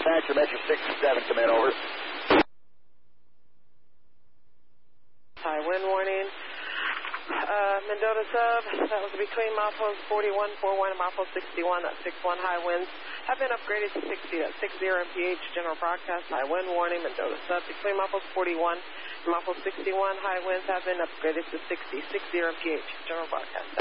dispatcher, Metro 67, come in, over. High wind warning. Mendota sub, that was between milepost 4141 and milepost 61, that's 61 high winds. Have been upgraded to 60, that's 60 MPH, general broadcast, high wind warning, Mendota sub, between milepost 41 and milepost 61, high winds have been upgraded to 60, 60 MPH, general broadcast.